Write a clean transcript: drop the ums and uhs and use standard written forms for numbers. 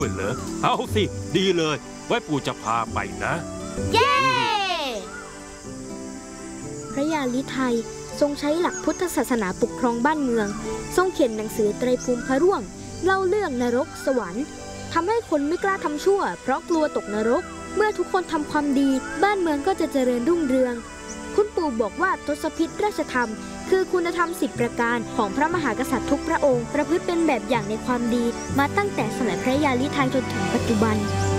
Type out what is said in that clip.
เหรอเอาสิดีเลยไว้ปู่จะพาไปนะเย้พระยาฤทัยทรงใช้หลักพุทธศาสนาปกครองบ้านเมืองทรงเขียนหนังสือไตรภูมิพระร่วงเล่าเรื่องนรกสวรรค์ทำให้คนไม่กล้าทำชั่วเพราะกลัวตกนรกเมื่อทุกคนทำความดีบ้านเมืองก็จะเจริญรุ่งเรืองคุณปู่บอกว่าทศพิธราชธรรมคือคุณธรรม10ประการของพระมหากษัตริย์ทุกพระองค์ประพฤติเป็นแบบอย่างในความดีมาตั้งแต่สมัยพระยาฤทัยจนถึงปัจจุบัน